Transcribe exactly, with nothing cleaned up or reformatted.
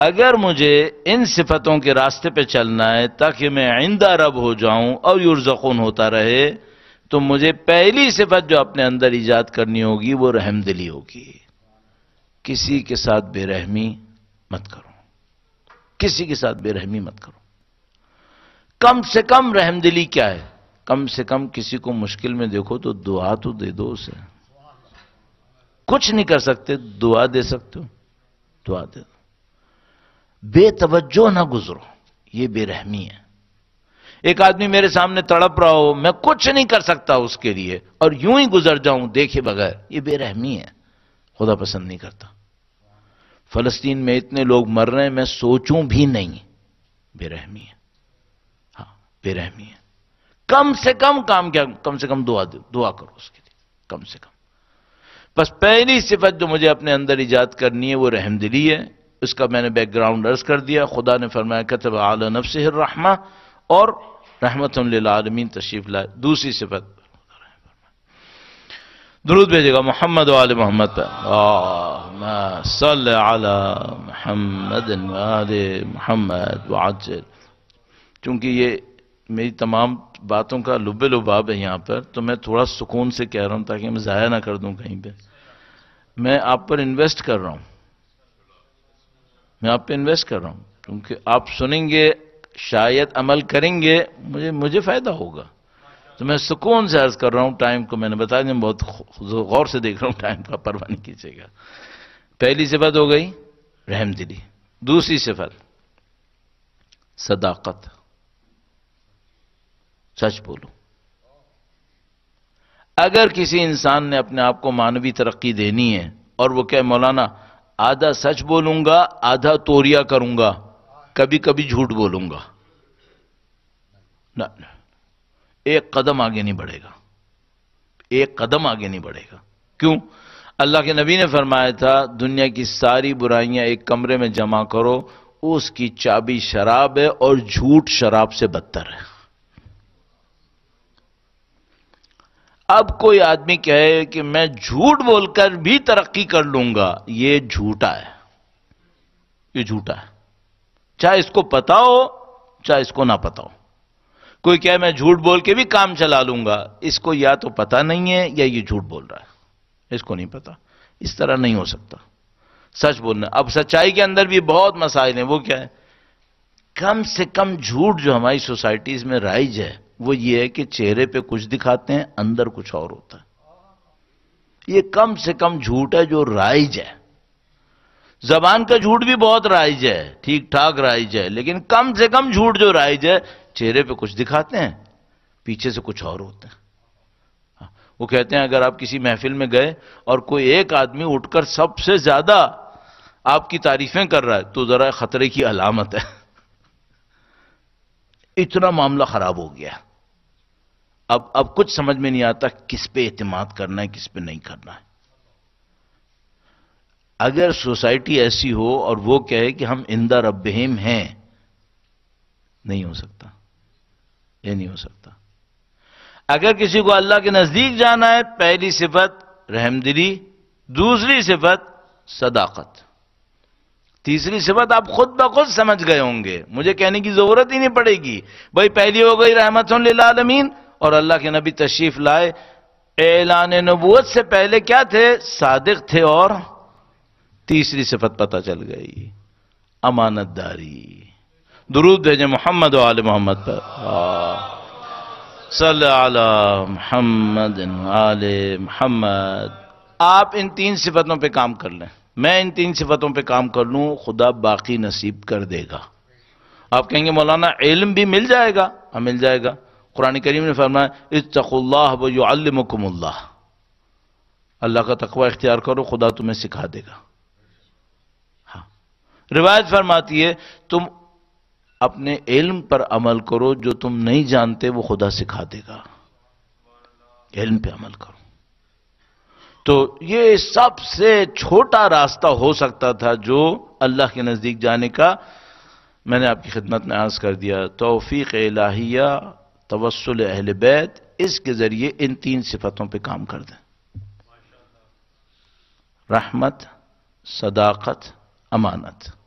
اگر مجھے ان صفتوں کے راستے پہ چلنا ہے تاکہ میں عندہ رب ہو جاؤں اور یرزقون ہوتا رہے، تو مجھے پہلی صفت جو اپنے اندر ایجاد کرنی ہوگی وہ رحم دلی ہوگی۔ کسی کے ساتھ بے رحمی مت کرو، کسی کے ساتھ بے رحمی مت کرو۔ کم سے کم رحم دلی کیا ہے؟ کم سے کم کسی کو مشکل میں دیکھو تو دعا تو دے دو اسے۔ کچھ نہیں کر سکتے، دعا دے سکتے ہو، دعا دے دو۔ بے توجہ نہ گزرو، یہ بے رحمی ہے۔ ایک آدمی میرے سامنے تڑپ رہا ہو، میں کچھ نہیں کر سکتا اس کے لیے اور یوں ہی گزر جاؤں دیکھے بغیر، یہ بے رحمی ہے، خدا پسند نہیں کرتا۔ فلسطین میں اتنے لوگ مر رہے ہیں، میں سوچوں بھی نہیں، بے رحمی ہے، ہاں بے رحمی ہے۔ کم سے کم کام کیا؟ کم سے کم دعا دعا کرو اس کے لیے، کم سے کم۔ بس پہلی صفت جو مجھے اپنے اندر ایجاد کرنی ہے وہ رحم دلی ہے۔ اس کا میں نے بیک گراؤنڈ عرض کر دیا۔ خدا نے فرمایا کتب علی نفسہ الرحمہ اور رحمت للعالمین تشریف لائے۔ دوسری صفت درود بھیجے گا محمد و آل محمد پر، اللہم صلی علی محمد و آل محمد وعجل۔ چونکہ یہ میری تمام باتوں کا لب لباب ہے یہاں پر، تو میں تھوڑا سکون سے کہہ رہا ہوں تاکہ میں ضائع نہ کر دوں کہیں پہ۔ میں آپ پر انویسٹ کر رہا ہوں، میں آپ پہ انویسٹ کر رہا ہوں، کیونکہ آپ سنیں گے، شاید عمل کریں گے، مجھے مجھے فائدہ ہوگا۔ تو میں سکون سے عرض کر رہا ہوں، ٹائم کو میں نے بتا دیا، بہت غور سے دیکھ رہا ہوں، ٹائم کا پرواہ نہیں کیجیے گا۔ پہلی صفت ہو گئی رحم دلی۔ دوسری صفت صداقت، سچ بولو۔ اگر کسی انسان نے اپنے آپ کو مانوی ترقی دینی ہے اور وہ کہ مولانا آدھا سچ بولوں گا آدھا توریا کروں گا، کبھی کبھی جھوٹ بولوں گا، نہ ایک قدم آگے نہیں بڑھے گا، ایک قدم آگے نہیں بڑھے گا۔ کیوں؟ اللہ کے نبی نے فرمایا تھا دنیا کی ساری برائیاں ایک کمرے میں جمع کرو، اس کی چابی شراب ہے اور جھوٹ شراب سے بدتر ہے۔ اب کوئی آدمی کہے کہ میں جھوٹ بول کر بھی ترقی کر لوں گا، یہ جھوٹا ہے، یہ جھوٹا ہے، چاہے اس کو پتا ہو چاہے اس کو نہ پتا ہو۔ کوئی کہے میں جھوٹ بول کے بھی کام چلا لوں گا، اس کو یا تو پتا نہیں ہے یا یہ جھوٹ بول رہا ہے، اس کو نہیں پتا۔ اس طرح نہیں ہو سکتا، سچ بولنا۔ اب سچائی کے اندر بھی بہت مسائل ہیں، وہ کیا ہے؟ کم سے کم جھوٹ جو ہماری سوسائٹیز میں رائج ہے وہ یہ ہے کہ چہرے پہ کچھ دکھاتے ہیں، اندر کچھ اور ہوتا ہے۔ یہ کم سے کم جھوٹ ہے جو رائج ہے۔ زبان کا جھوٹ بھی بہت رائج ہے، ٹھیک ٹھاک رائج ہے، لیکن کم سے کم جھوٹ جو رائج ہے، چہرے پہ کچھ دکھاتے ہیں، پیچھے سے کچھ اور ہوتا ہے۔ وہ کہتے ہیں اگر آپ کسی محفل میں گئے اور کوئی ایک آدمی اٹھ کر سب سے زیادہ آپ کی تعریفیں کر رہا ہے تو ذرا خطرے کی علامت ہے، اتنا معاملہ خراب ہو گیا۔ اب اب کچھ سمجھ میں نہیں آتا کس پہ اعتماد کرنا ہے کس پہ نہیں کرنا ہے۔ اگر سوسائٹی ایسی ہو اور وہ کہے کہ ہم عند ربہم ہیں، نہیں ہو سکتا، یہ نہیں ہو سکتا۔ اگر کسی کو اللہ کے نزدیک جانا ہے، پہلی صفت رحم دلی، دوسری صفت صداقت، تیسری صفت آپ خود بخود سمجھ گئے ہوں گے، مجھے کہنے کی ضرورت ہی نہیں پڑے گی۔ بھائی پہلی ہو گئی رحمت للعالمین، اور اللہ کے نبی تشریف لائے، اعلان نبوت سے پہلے کیا تھے؟ صادق تھے، اور تیسری صفت پتہ چل گئی امانت داری۔ درود بھیجیں محمد و آل محمد پر، صلی علی محمد و آل محمد۔ آپ ان تین صفتوں پہ کام کر لیں، میں ان تین صفتوں پہ کام کر لوں، خدا باقی نصیب کر دے گا۔ آپ کہیں گے مولانا علم بھی مل جائے گا، ہاں مل جائے گا۔ قرآن کریم نے فرمایا اتقوا اللہ ویعلمکم اللہ، اللہ کا تقوی اختیار کرو، خدا تمہیں سکھا دے گا۔ ہاں، روایت فرماتی ہے تم اپنے علم پر عمل کرو، جو تم نہیں جانتے وہ خدا سکھا دے گا، علم پہ عمل کرو۔ تو یہ سب سے چھوٹا راستہ ہو سکتا تھا جو اللہ کے نزدیک جانے کا، میں نے آپ کی خدمت میں عرض کر دیا۔ توفیق الہیہ، توسل اہل بیت، اس کے ذریعے ان تین صفتوں پہ کام کر دیں، رحمت، صداقت، امانت۔